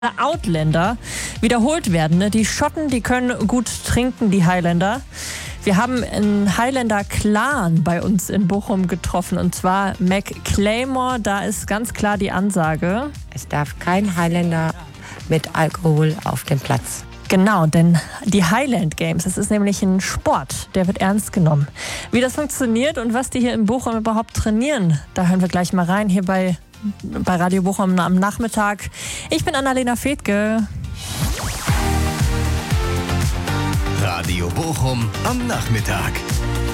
Outlander wiederholt werden. Ne? Die Schotten, die können gut trinken, die Highlander. Wir haben einen Highlander-Clan bei uns in Bochum getroffen, und zwar McClaymore. Da ist ganz klar die Ansage: Es darf kein Highlander mit Alkohol auf dem Platz. Genau, denn die Highland Games, das ist nämlich ein Sport, der wird ernst genommen. Wie das funktioniert und was die hier in Bochum überhaupt trainieren, da hören wir gleich mal rein, hier bei Radio Bochum am Nachmittag. Ich bin Annalena Fethke. Radio Bochum am Nachmittag.